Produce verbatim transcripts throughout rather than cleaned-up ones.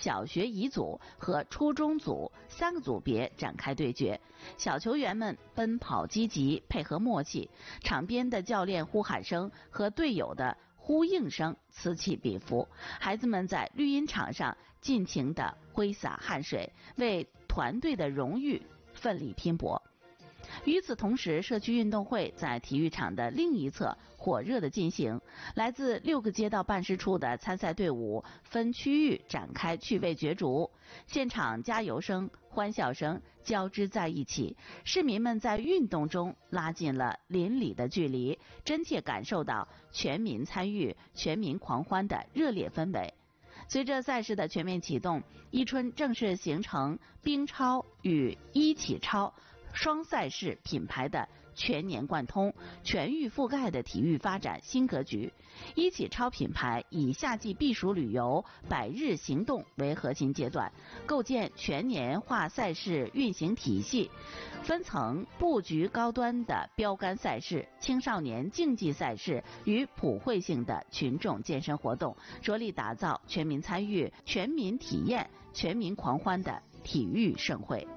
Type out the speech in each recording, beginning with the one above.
小学乙组和初中组三个组别展开对决。小球员们奔跑积极，配合默契，场边的教练呼喊声和队友的呼应声此起彼伏，孩子们在绿茵场上尽情地挥洒汗水，为团队的荣誉奋力拼搏。与此同时，社区运动会在体育场的另一侧火热地进行，来自六个街道办事处的参赛队伍分区域展开趣味角逐，现场加油声、欢笑声交织在一起，市民们在运动中拉近了邻里的距离，真切感受到全民参与、全民狂欢的热烈氛围。随着赛事的全面启动，伊春正式形成冰超与一起超双赛事品牌的全年贯通、全域覆盖的体育发展新格局。一起超品牌以夏季避暑旅游、百日行动为核心阶段，构建全年化赛事运行体系，分层布局高端的标杆赛事、青少年竞技赛事与普惠性的群众健身活动，着力打造全民参与、全民体验、全民狂欢的体育盛会。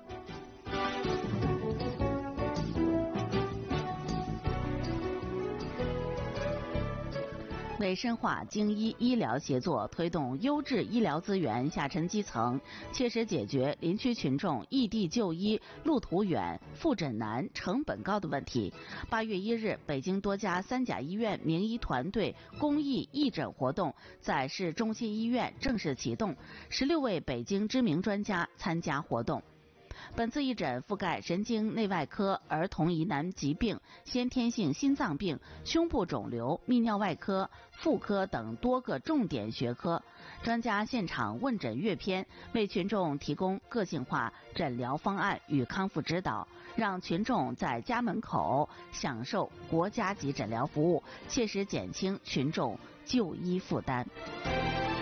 为深化京医医疗协作，推动优质医疗资源下沉基层，切实解决林区群众异地就医路途远、复诊难、成本高的问题。八月一日，北京多家三甲医院名医团队公益义诊活动在市中心医院正式启动，十六位北京知名专家参加活动。本次义诊覆盖神经内外科、儿童疑难疾病、先天性心脏病、胸部肿瘤、泌尿外科、妇科等多个重点学科，专家现场问诊阅片，为群众提供个性化诊疗方案与康复指导，让群众在家门口享受国家级诊疗服务，切实减轻群众就医负担。